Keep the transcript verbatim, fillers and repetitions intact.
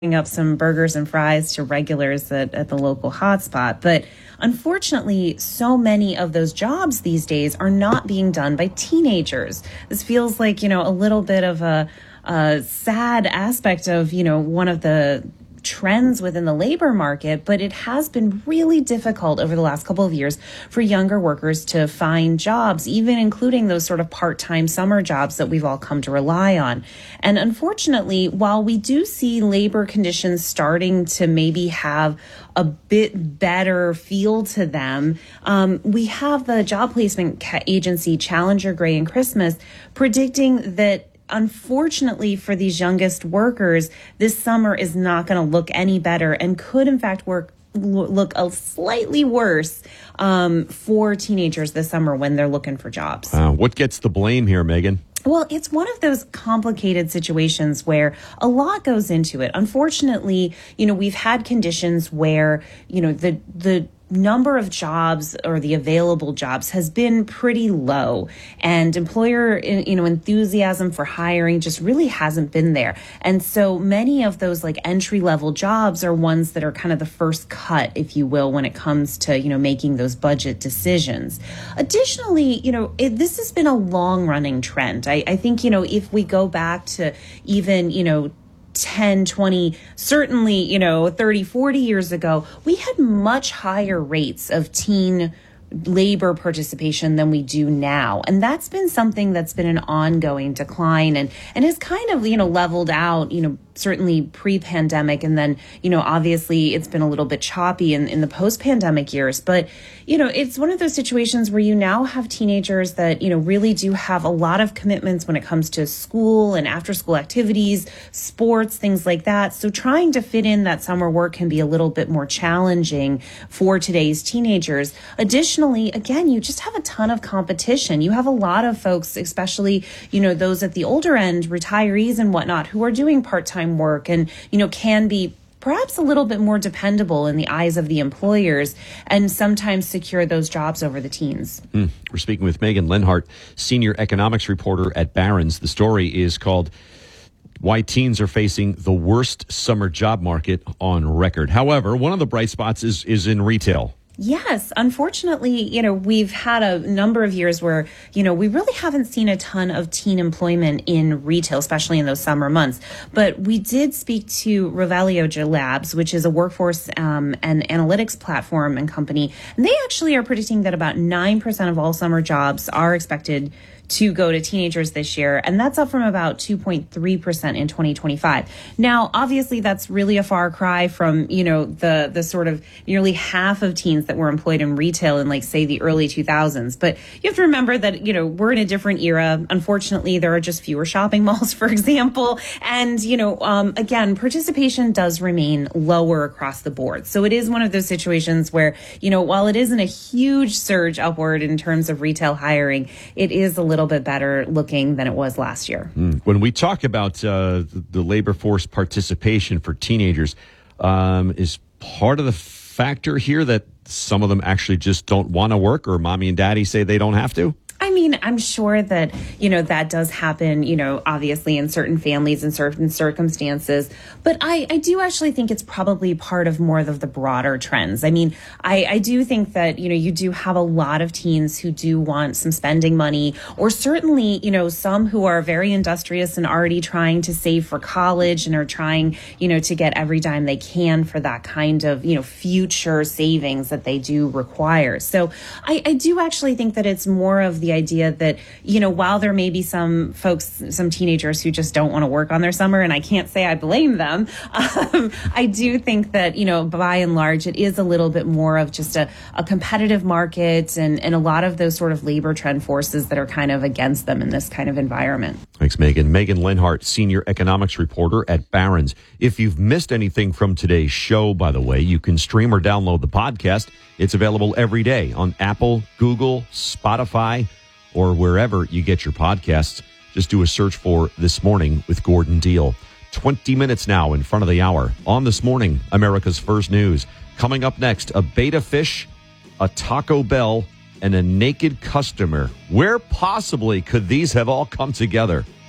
up some burgers and fries to regulars at, at the local hotspot. But unfortunately, so many of those jobs these days are not being done by teenagers. This feels like, you know, a little bit of a, a sad aspect of, you know, one of the trends within the labor market, but it has been really difficult over the last couple of years for younger workers to find jobs, even including those sort of part-time summer jobs that we've all come to rely on. And unfortunately, while we do see labor conditions starting to maybe have a bit better feel to them, um, we have the job placement agency Challenger Gray and Christmas predicting that unfortunately, for these youngest workers, this summer is not going to look any better and could, in fact, work look a slightly worse um, for teenagers this summer when they're looking for jobs. Uh, what gets the blame here, Megan? Well, it's one of those complicated situations where a lot goes into it. Unfortunately, you know, we've had conditions where, you know, the the number of jobs or the available jobs has been pretty low, and employer, you know, enthusiasm for hiring just really hasn't been there. And so many of those like entry level jobs are ones that are kind of the first cut, if you will, when it comes to, you know, making those budget decisions. Additionally, you know, it, this has been a long running trend. I, I think, you know, if we go back to even, you know, ten, twenty, certainly, you know, thirty, forty years ago, we had much higher rates of teen labor participation than we do now. And that's been something that's been an ongoing decline and, and has kind of, you know, leveled out, you know, certainly pre-pandemic. And then, you know, obviously it's been a little bit choppy in, in the post-pandemic years. But, you know, it's one of those situations where you now have teenagers that, you know, really do have a lot of commitments when it comes to school and after school activities, sports, things like that. So trying to fit in that summer work can be a little bit more challenging for today's teenagers. Additionally, again, you just have a ton of competition. You have a lot of folks, especially, you know, those at the older end, retirees and whatnot, who are doing part-time work and, you know, can be perhaps a little bit more dependable in the eyes of the employers and sometimes secure those jobs over the teens. Mm. We're speaking with Megan Lenhart, senior economics reporter at Barron's. The story is called Why Teens Are Facing the Worst Summer Job Market on Record. However, one of the bright spots is is in retail. Yes. Unfortunately, you know, we've had a number of years where, you know, we really haven't seen a ton of teen employment in retail, especially in those summer months. But we did speak to Revelio Labs, which is a workforce um, and analytics platform and company. And they actually are predicting that about nine percent of all summer jobs are expected to go to teenagers this year. And that's up from about two point three percent in twenty twenty-five. Now, obviously, that's really a far cry from, you know, the the sort of nearly half of teens that were employed in retail in, like, say, the early two thousands. But you have to remember that, you know, we're in a different era. Unfortunately, there are just fewer shopping malls, for example. And, you know, um, again, participation does remain lower across the board. So it is one of those situations where, you know, while it isn't a huge surge upward in terms of retail hiring, it is a little bit better looking than it was last year. Mm. When we talk about uh, the labor force participation for teenagers, um, is part of the factor here that some of them actually just don't want to work, or mommy and daddy say they don't have to? I mean, I'm sure that, you know, that does happen, you know, obviously in certain families and certain circumstances. But I, I do actually think it's probably part of more of the broader trends. I mean, I, I do think that, you know, you do have a lot of teens who do want some spending money, or certainly, you know, some who are very industrious and already trying to save for college and are trying, you know, to get every dime they can for that kind of, you know, future savings that they do require. So I, I do actually think that it's more of the idea that, you know, while there may be some folks, some teenagers who just don't want to work on their summer, and I can't say I blame them, um, I do think that, you know, by and large, it is a little bit more of just a, a competitive market and, and a lot of those sort of labor trend forces that are kind of against them in this kind of environment. Thanks, Megan. Megan Lenhart, senior economics reporter at Barron's. If you've missed anything from today's show, by the way, you can stream or download the podcast. It's available every day on Apple, Google, Spotify, or wherever you get your podcasts. Just do a search for This Morning with Gordon Deal. twenty minutes now in front of the hour. On This Morning, America's First News. Coming up next, a beta fish, a Taco Bell, and a naked customer. Where possibly could these have all come together?